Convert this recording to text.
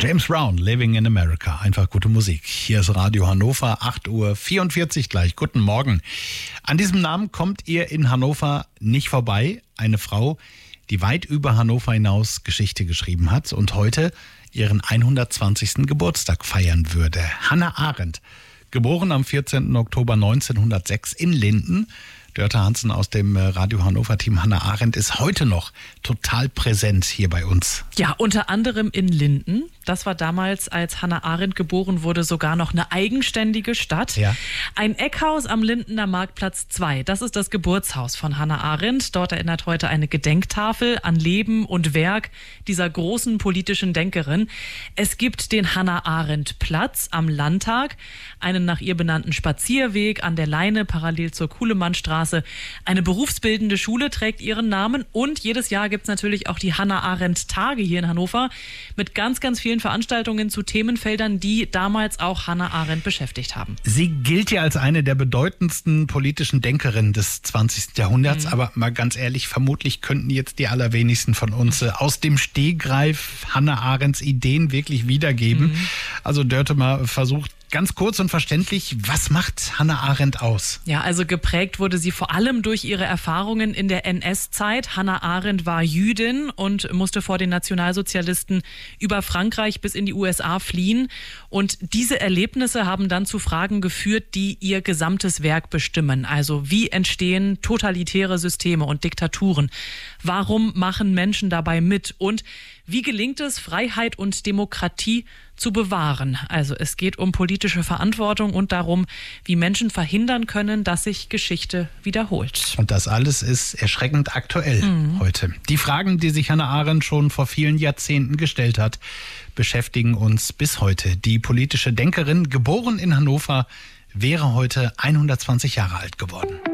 James Brown, Living in America. Einfach gute Musik. Hier ist Radio Hannover, 8:44 Uhr gleich. Guten Morgen. An diesem Namen kommt ihr in Hannover nicht vorbei. Eine Frau, die weit über Hannover hinaus Geschichte geschrieben hat und heute ihren 120. Geburtstag feiern würde. Hannah Arendt, geboren am 14. Oktober 1906 in Linden. Dörte Hansen aus dem Radio Hannover-Team Hannah Arendt ist heute noch total präsent hier bei uns. Ja, unter anderem in Linden. Das war damals, als Hannah Arendt geboren wurde, sogar noch eine eigenständige Stadt. Ja. Ein Eckhaus am Lindener Marktplatz 2. Das ist das Geburtshaus von Hannah Arendt. Dort erinnert heute eine Gedenktafel an Leben und Werk dieser großen politischen Denkerin. Es gibt den Hannah-Arendt-Platz am Landtag, einen nach ihr benannten Spazierweg an der Leine parallel zur Kuhlemannstraße. Eine berufsbildende Schule trägt ihren Namen und jedes Jahr gibt es natürlich auch die Hannah-Arendt-Tage hier in Hannover mit ganz, ganz vielen Veranstaltungen zu Themenfeldern, die damals auch Hannah Arendt beschäftigt haben. Sie gilt ja als eine der bedeutendsten politischen Denkerinnen des 20. Jahrhunderts, aber mal ganz ehrlich, vermutlich könnten jetzt die allerwenigsten von uns aus dem Stegreif Hannah Arendts Ideen wirklich wiedergeben. Also Dörte mal versucht, ganz kurz und verständlich, was macht Hannah Arendt aus? Ja, also geprägt wurde sie vor allem durch ihre Erfahrungen in der NS-Zeit. Hannah Arendt war Jüdin und musste vor den Nationalsozialisten über Frankreich bis in die USA fliehen. Und diese Erlebnisse haben dann zu Fragen geführt, die ihr gesamtes Werk bestimmen. Also wie entstehen totalitäre Systeme und Diktaturen? Warum machen Menschen dabei mit? Und wie gelingt es, Freiheit und Demokratie zu bewahren? Also es geht um politische Verantwortung und darum, wie Menschen verhindern können, dass sich Geschichte wiederholt. Und das alles ist erschreckend aktuell heute. Die Fragen, die sich Hannah Arendt schon vor vielen Jahrzehnten gestellt hat, beschäftigen uns bis heute. Die politische Denkerin, geboren in Hannover, wäre heute 120 Jahre alt geworden.